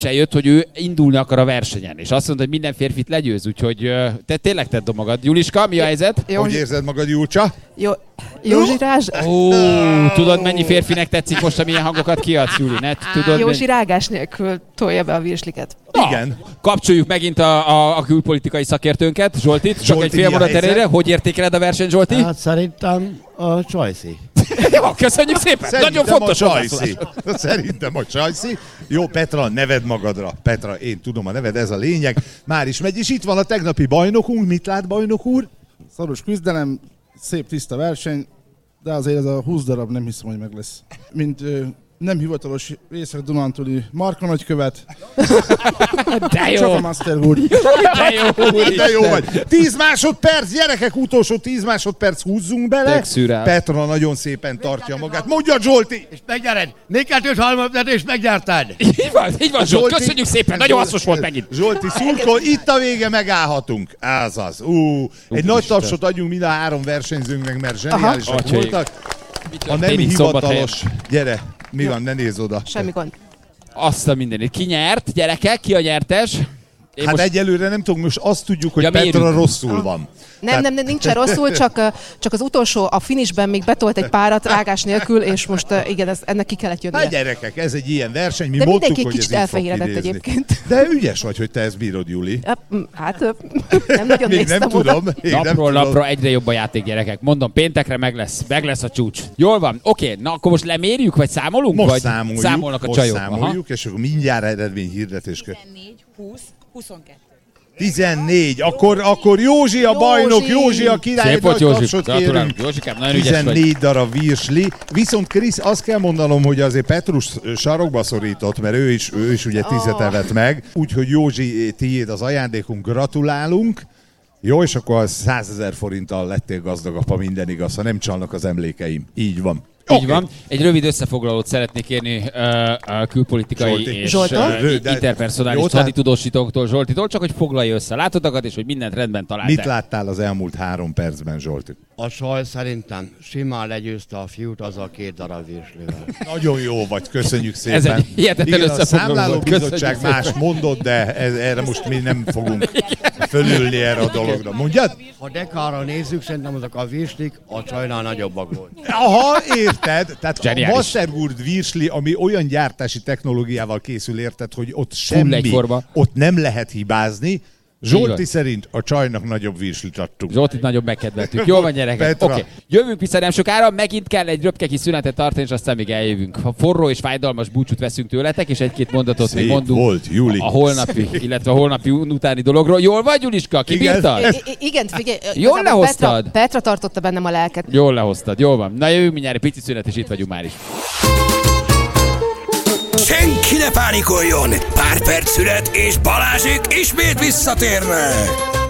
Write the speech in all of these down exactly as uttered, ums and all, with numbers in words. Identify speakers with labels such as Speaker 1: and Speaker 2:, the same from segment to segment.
Speaker 1: se jött, hogy ő indulni akar a versenyen, és azt mondta, hogy minden férfit legyőz, úgyhogy te tényleg tedd magad. Juliska, mi a helyzet?
Speaker 2: Jó, hogy érzed magad, Julcsa?
Speaker 3: Jó, Józsi Rázs...
Speaker 1: Ó, tudod, mennyi férfinek tetszik most, amilyen hangokat kiadsz, Juli? Ne, tudod,
Speaker 3: Józsi
Speaker 1: mennyi...
Speaker 3: rágás nélkül tolja be a virsliket.
Speaker 1: Na,
Speaker 2: igen.
Speaker 1: Kapcsoljuk megint a, a, a külpolitikai szakértőnket, Zsoltit. Csak
Speaker 2: Zsolti,
Speaker 1: egy fél mondat erejére. Hogy értékeled a versenyt, Zsolti?
Speaker 4: Hát szerintem a Csajci.
Speaker 1: Jó, köszönjük szépen!
Speaker 2: Szerintem
Speaker 1: Nagyon fontos
Speaker 2: a
Speaker 1: hozzászólás.
Speaker 2: Csajci. Szerintem a Csajci. Jó, Petra, neved magadra. Petra, én tudom a neved, ez a lényeg. Már is megy, és itt van a tegnapi bajnokunk. Mit lát, bajnok úr?
Speaker 5: Szoros küzdelem, szép tiszta verseny, de azért ez a húsz darab nem hiszem, hogy meg lesz. Mint ö, nem hivatalos Észak-Dunántúli Marka nagykövet.
Speaker 1: De jó!
Speaker 5: Csak a Master úr.
Speaker 1: De jó, úr,
Speaker 2: De jó vagy. Tíz másodperc, gyerekek, utolsó tíz másodperc, húzzunk bele. Petra nagyon szépen tartja magát. Mondja, Zsolti!
Speaker 4: És megnyered! négy kettős halmazat és meggyártad!
Speaker 1: Így van, így van, Zsolt, köszönjük szépen, nagyon hasznos volt megint.
Speaker 2: Zsolti szurkol, itt a vége, megállhatunk. Ez az. Ú, egy nagy tapsot adjunk mind a három versenyzőnknek, mert zseniálisak voltak. A nem hivatalos, gyere, mi van, ne nézz oda.
Speaker 3: Semmi gond.
Speaker 1: Azt a mindenit. Ki nyert, gyerekek? Ki a nyertes?
Speaker 2: Én hát most... egyelőre nem tudunk, most azt tudjuk, hogy
Speaker 1: ja,
Speaker 2: Petra
Speaker 1: mérjük.
Speaker 2: rosszul van.
Speaker 3: Nem, Tehát... nem, nem, nincsen rosszul, csak, csak az utolsó, a finishben még betolt egy párat rágás nélkül, és most igen, ez, ennek ki kellett jönnie.
Speaker 2: Hát gyerekek, ez egy ilyen verseny, mi
Speaker 3: de
Speaker 2: mondtuk,
Speaker 3: hogy
Speaker 2: ez
Speaker 3: kicsit elfehéredett egyébként.
Speaker 2: De ügyes vagy, hogy te ezt bírod, Juli.
Speaker 3: Hát nem nagyon
Speaker 2: még
Speaker 3: néztem
Speaker 2: nem
Speaker 3: oda.
Speaker 2: tudom. Még
Speaker 1: Napról
Speaker 2: nem
Speaker 1: napra tudom. Egyre jobb a játék, gyerekek. Mondom, péntekre meg lesz, meg lesz a csúcs. Jól van, oké, na akkor most lemérjük, vagy számolunk?
Speaker 2: Most
Speaker 1: vagy
Speaker 2: számoljuk,
Speaker 1: számolnak a
Speaker 2: most
Speaker 1: csajok.
Speaker 2: számoljuk, és akkor mindjárt eredményhirdetés kell.
Speaker 6: tizennégy, húsz, huszonkettő.
Speaker 2: tizennégy, akkor, akkor Józsi a bajnok, Józsi a király.
Speaker 1: Szép volt, Józsi, gratulálunk, Józsikám, nagyon ügyes vagy.
Speaker 2: tizennégy darab virsli. Viszont Krisz, azt kell mondanom, hogy azért Petrus sarokba szorított, mert ő is, ő is ugye tizet evett meg. Úgyhogy Józsi, tiéd az ajándékunk, gratulálunk. Jó, és akkor százezer forinttal lettél gazdag apa, minden igaz, ha nem csalnak az emlékeim. Így van.
Speaker 1: Így
Speaker 2: Okay.
Speaker 1: van. Egy rövid összefoglalót szeretnék kérni uh, a külpolitikai
Speaker 2: Zsolti.
Speaker 1: és
Speaker 3: Zsoltól?
Speaker 1: uh, interpersonális haditudósítóktól, Zsoltitól, csak hogy foglalja össze a látottakat, és hogy mindent rendben találták.
Speaker 2: Mit láttál az elmúlt három percben, Zsolti?
Speaker 4: A Csaj szerintem simán legyőzte a fiút az a két darab virslivel.
Speaker 2: Nagyon jó vagy, köszönjük szépen.
Speaker 1: Ez egy hihetetlen
Speaker 2: Igen, a
Speaker 1: összefoglaló
Speaker 2: számláló
Speaker 1: volt.
Speaker 2: bizottság
Speaker 1: Köszönjük
Speaker 2: más mondott, de ez, erre most mi nem fogunk fölülni erre a dologra. Mondjad?
Speaker 4: Ha dekára nézzük, szerintem azok a virslik a Csajnál nagyobbak volt.
Speaker 2: Aha, érted? Tehát
Speaker 1: Zseniális.
Speaker 2: a Mastergurd virsli, ami olyan gyártási technológiával készül, érted, hogy ott semmi,
Speaker 1: egyforma.
Speaker 2: ott nem lehet hibázni. Zsolti
Speaker 1: Igen.
Speaker 2: szerint a Csajnak nagyobb virslit adtunk.
Speaker 1: Zsoltit nagyobb megkedveltük. Jól van, gyerekek. Oké. Okay. Jövünk vissza nem sokára, megint kell egy röpke kis szünetet tartani, és aztán még eljövünk. Ha forró és fájdalmas búcsút veszünk tőletek, és egy-két mondatot
Speaker 2: Szép
Speaker 1: még mondunk
Speaker 2: volt, Juli.
Speaker 1: a holnapi, illetve a holnapi utáni dologról. Jól vagy, Juliska? Kibírtad?
Speaker 2: Igen.
Speaker 3: I- igen, figyelj.
Speaker 1: Jól
Speaker 3: igazából
Speaker 1: lehoztad?
Speaker 3: Petra, Petra tartotta bennem a lelket.
Speaker 1: Jól lehoztad, jól van. Na jövünk mindjárt egy pici szünet, és itt vagyunk már is.
Speaker 7: Senki ne pánikoljon! Pár perc szület, és Balázsék ismét visszatérnek!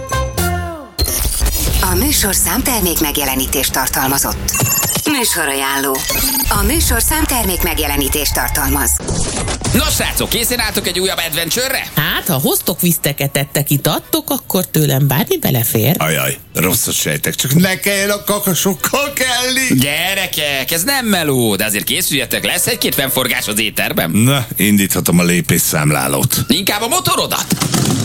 Speaker 8: A műsor számtermék megjelenítést tartalmazott. Műsorajánló. A műsor számtermék megjelenítést tartalmaz.
Speaker 7: Na srácok, készen álltok egy újabb adventure-re?
Speaker 9: Hát, ha hoztok viszteketettek, itt adtok, akkor tőlem bármi belefér.
Speaker 7: Ajaj, rosszat sejtek, csak ne kelljen a kakasokkal kelni! Gyerekek, ez nem meló, de azért készüljetek, lesz egy-két fennforgás az éterben. Na, indíthatom a lépésszámlálót. Inkább a motorodat!